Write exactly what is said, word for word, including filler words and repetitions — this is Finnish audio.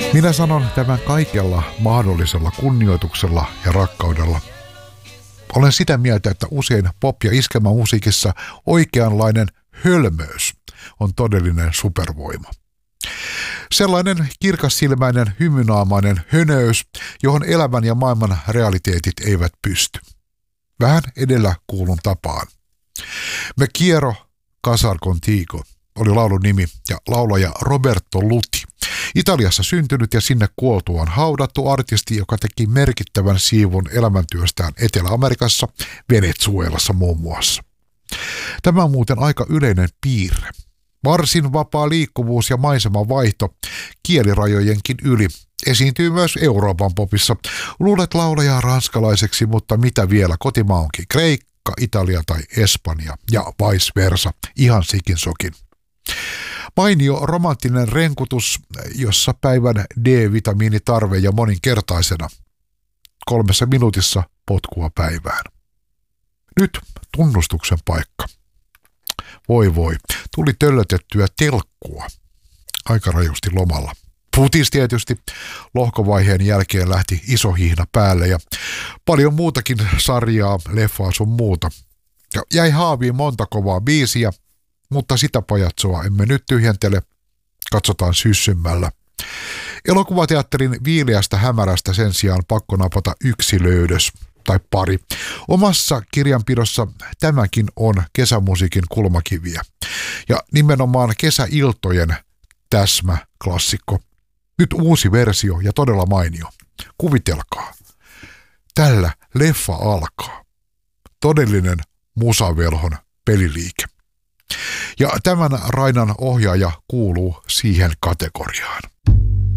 Minä sanon tämän kaikella mahdollisella kunnioituksella ja rakkaudella. Olen sitä mieltä, että usein pop- ja iskelmämusiikissa oikeanlainen hölmöys on todellinen supervoima. Sellainen kirkassilmäinen, hymynaamainen hönöys, johon elämän ja maailman realiteetit eivät pysty. Vähän edellä kuulun tapaan. Me quiero casar contigo oli laulun nimi ja laulaja Roberto Luti. Italiassa syntynyt ja sinne kuoltuaan haudattu artisti, joka teki merkittävän siivun elämäntyöstään Etelä-Amerikassa, Venezuelassa muun muassa. Tämä on muuten aika yleinen piirre. Varsin vapaa liikkuvuus ja maiseman vaihto kielirajojenkin yli esiintyy myös Euroopan popissa. Luulet laulajaa ranskalaiseksi, mutta mitä vielä, kotimaa onkin Kreikka, Italia tai Espanja ja vice versa, ihan sikin sokin. Mainio romanttinen renkutus, jossa päivän D-vitamiinitarve ja moninkertaisena. Kolmessa minuutissa potkua päivään. Nyt tunnustuksen paikka. Voi voi, tuli töllötettyä telkkua. Aika rajusti lomalla. Futis tietysti. Lohkovaiheen jälkeen lähti iso hihna päälle ja paljon muutakin sarjaa, leffaa sun muuta. Ja jäi haaviin monta kovaa biisiä, mutta sitä pajatsoa emme nyt tyhjentele. Katsotaan syssymmällä. Elokuvateatterin viileästä hämärästä sen sijaan pakko napata yksi löydös tai pari. Omassa kirjanpidossa tämäkin on kesämusiikin kulmakiviä. Ja nimenomaan kesäiltojen täsmäklassikko. Nyt uusi versio ja todella mainio. Kuvitelkaa. Tällä leffa alkaa. Todellinen musavelhon peliliike. Ja tämän Rainan ohjaaja kuuluu siihen kategoriaan.